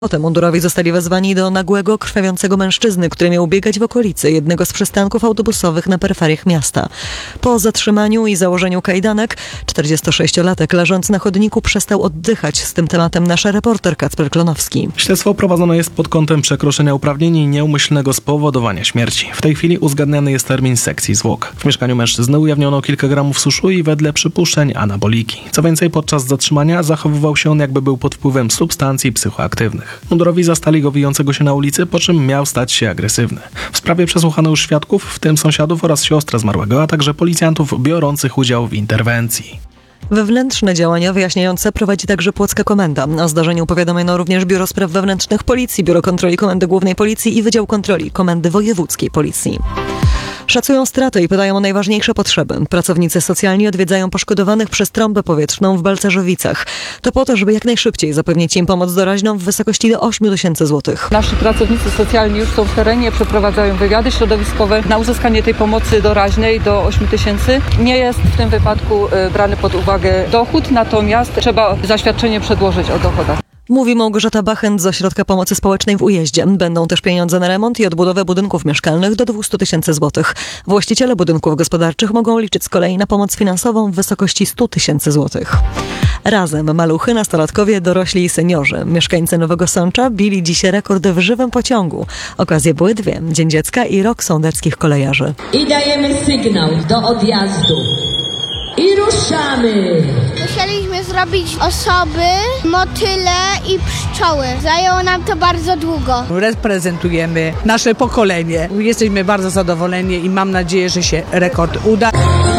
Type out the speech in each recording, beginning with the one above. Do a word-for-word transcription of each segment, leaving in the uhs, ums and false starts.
Potem mundurowi zostali wezwani do nagłego, krwawiącego mężczyzny, który miał biegać w okolicy jednego z przystanków autobusowych na peryferiach miasta. Po zatrzymaniu i założeniu kajdanek czterdziestosześciolatek leżąc na chodniku przestał oddychać. Z tym tematem nasz reporter Kacper Klonowski. Śledztwo prowadzone jest pod kątem przekroczenia uprawnień i nieumyślnego spowodowania śmierci. W tej chwili uzgadniany jest termin sekcji zwłok. W mieszkaniu mężczyzny ujawniono kilka gramów suszu i wedle przypuszczeń anaboliki. Co więcej, podczas zatrzymania zachowywał się on, jakby był pod wpływem substancji psychoaktywnych. Mundurowi zastali go wijącego się na ulicy, po czym miał stać się agresywny. W sprawie przesłuchano już świadków, w tym sąsiadów oraz siostrę zmarłego, a także policjantów biorących udział w interwencji. Wewnętrzne działania wyjaśniające prowadzi także Płocka Komenda. O zdarzeniu powiadomiono również Biuro Spraw Wewnętrznych Policji, Biuro Kontroli Komendy Głównej Policji i Wydział Kontroli Komendy Wojewódzkiej Policji. Szacują straty i pytają o najważniejsze potrzeby. Pracownicy socjalni odwiedzają poszkodowanych przez trąbę powietrzną w Balcerzowicach. To po to, żeby jak najszybciej zapewnić im pomoc doraźną w wysokości do ośmiu tysięcy złotych. Nasi pracownicy socjalni już są w terenie, przeprowadzają wywiady środowiskowe na uzyskanie tej pomocy doraźnej do ośmiu tysięcy. Nie jest w tym wypadku brany pod uwagę dochód, natomiast trzeba zaświadczenie przedłożyć o dochodach. Mówi Małgorzata Bachent z Ośrodka Pomocy Społecznej w Ujeździe. Będą też pieniądze na remont i odbudowę budynków mieszkalnych do dwieście tysięcy złotych. Właściciele budynków gospodarczych mogą liczyć z kolei na pomoc finansową w wysokości sto tysięcy złotych. Razem maluchy, nastolatkowie, dorośli i seniorzy. Mieszkańcy Nowego Sącza bili dziś rekord w żywym pociągu. Okazje były dwie. Dzień Dziecka i Rok Sądeckich Kolejarzy. I dajemy sygnał do odjazdu. I ruszamy! Musieliśmy zrobić osoby, motyle i pszczoły. Zajęło nam to bardzo długo. Reprezentujemy nasze pokolenie. Jesteśmy bardzo zadowoleni i mam nadzieję, że się rekord uda.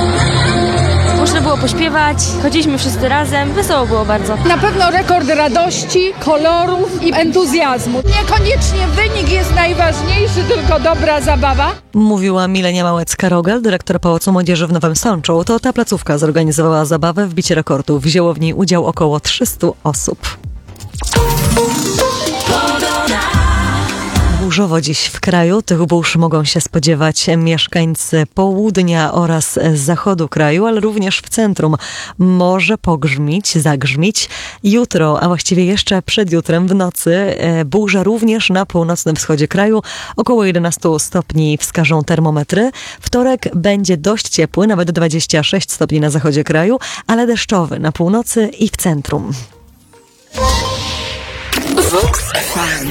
Można było pośpiewać, chodziliśmy wszyscy razem, wesoło było bardzo. Na pewno rekord radości, kolorów i entuzjazmu. Niekoniecznie wynik jest najważniejszy, tylko dobra zabawa. Mówiła Milenia Małecka-Rogel, dyrektor Pałacu Młodzieży w Nowym Sączu. To ta placówka zorganizowała zabawę w bicie rekordów. Wzięło w niej udział około trzysta osób. Burzowo dziś w kraju. Tych burz mogą się spodziewać mieszkańcy południa oraz zachodu kraju, ale również w centrum. Może pogrzmić, zagrzmić. Jutro, a właściwie jeszcze przed jutrem w nocy, burze również na północnym wschodzie kraju. Około jedenaście stopni wskażą termometry. Wtorek będzie dość ciepły, nawet dwadzieścia sześć stopni na zachodzie kraju, ale deszczowy na północy i w centrum.